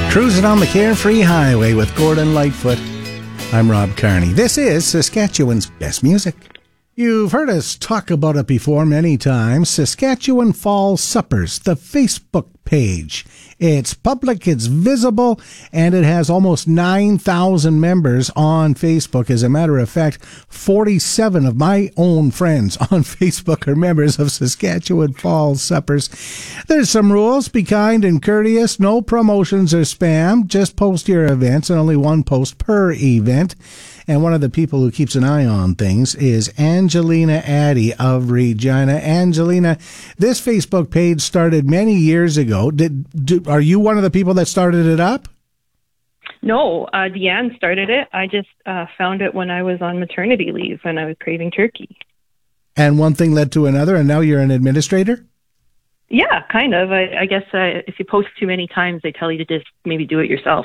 Cruising on the Carefree Highway with Gordon Lightfoot. I'm Rob Carney. This is Saskatchewan's best music. You've heard us talk about it before many times. Saskatchewan Fall Suppers, the Facebook page. It's public, it's visible, and it has almost 9,000 members on Facebook. As a matter of fact, 47 of my own friends on Facebook are members of Saskatchewan Fall Suppers. There's some rules. Be kind and courteous. No promotions or spam. Just post your events, and only one post per event. And one of the people who keeps an eye on things is Angelina Addy of Regina. Angelina, this Facebook page started many years ago. Are you one of the people that started it up? No, Deanne started it. I just found it when I was on maternity leave and I was craving turkey. And one thing led to another, and now you're an administrator? Yeah, kind of. I guess if you post too many times, they tell you to just maybe do it yourself.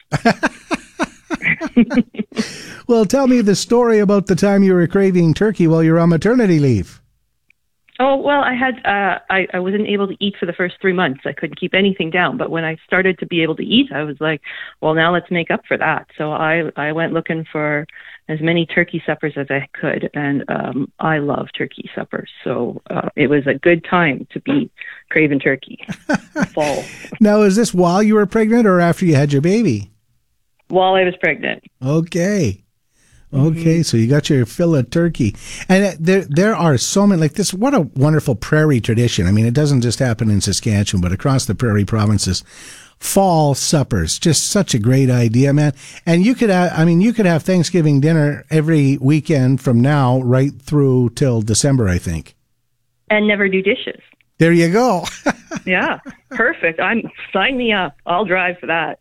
Well, tell me the story about the time you were craving turkey while you were on maternity leave. Oh, well, I had I wasn't able to eat for the first 3 months. I couldn't keep anything down. But when I started to be able to eat, I was like, well, now let's make up for that. So I went looking for as many turkey suppers as I could. And I love turkey suppers. So it was a good time to be craving turkey. Fall. Now, is this while you were pregnant or after you had your baby? While I was pregnant. Okay, so you got your fill of turkey. And there are so many, like this, what a wonderful prairie tradition. I mean, it doesn't just happen in Saskatchewan, but across the prairie provinces. Fall suppers, just such a great idea, man. And you could have Thanksgiving dinner every weekend from now right through till December, I think. And never do dishes. There you go. Yeah, perfect. Sign me up. I'll drive for that.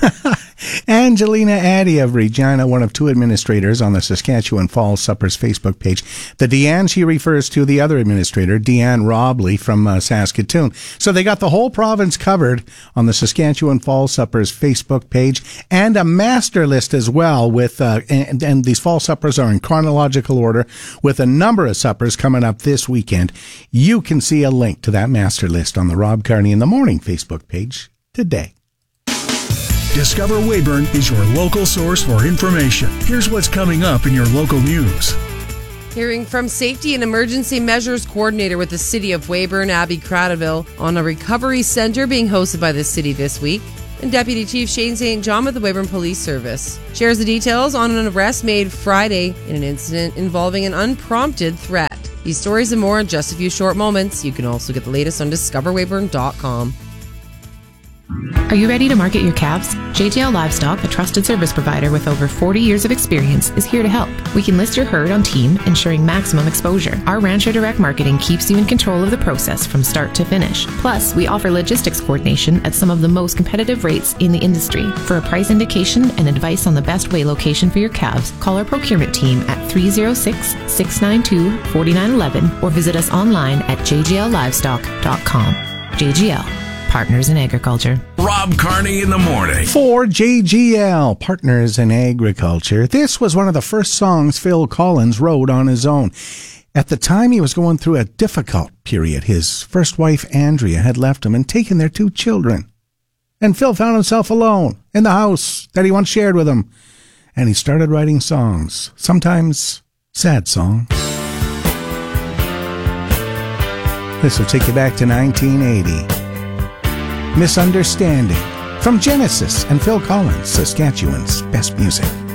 Angelina Addy of Regina, one of two administrators on the Saskatchewan Fall Suppers Facebook page. The Deanne she refers to, the other administrator, Deanne Robley from Saskatoon. So they got the whole province covered on the Saskatchewan Fall Suppers Facebook page, and a master list as well with, and these Fall Suppers are in chronological order with a number of suppers coming up this weekend. You can see a link to that master list on the Rob Carney in the Morning Facebook page today. Discover Weyburn is your local source for information. Here's what's coming up in your local news. Hearing from Safety and Emergency Measures Coordinator with the City of Weyburn, Abby Cradaville, on a recovery center being hosted by the city this week. And Deputy Chief Shane St. John with the Weyburn Police Service shares the details on an arrest made Friday in an incident involving an unprompted threat. These stories and more in just a few short moments. You can also get the latest on discoverweyburn.com. Are you ready to market your calves? JGL Livestock, a trusted service provider with over 40 years of experience, is here to help. We can list your herd on team, ensuring maximum exposure. Our Rancher Direct Marketing keeps you in control of the process from start to finish. Plus, we offer logistics coordination at some of the most competitive rates in the industry. For a price indication and advice on the best weigh location for your calves, call our procurement team at 306-692-4911 or visit us online at jgllivestock.com. JGL. Partners in Agriculture. Rob Carney in the Morning. For JGL, Partners in Agriculture. This was one of the first songs Phil Collins wrote on his own. At the time, he was going through a difficult period. His first wife, Andrea, had left him and taken their 2 children. And Phil found himself alone in the house that he once shared with him. And he started writing songs, sometimes sad songs. This will take you back to 1980. Misunderstanding from Genesis and Phil Collins, Saskatchewan's best music.